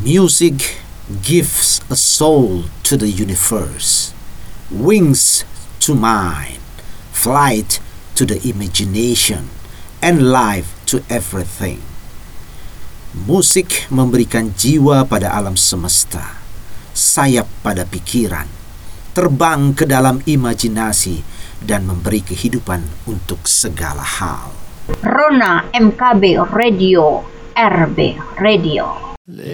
Music gives a soul to the universe, wings to mind, flight to the imagination, and life to everything. Musik memberikan jiwa pada alam semesta, sayap pada pikiran, terbang ke dalam imajinasi, dan memberi kehidupan untuk segala hal. Rona MKB Radio, RB Radio.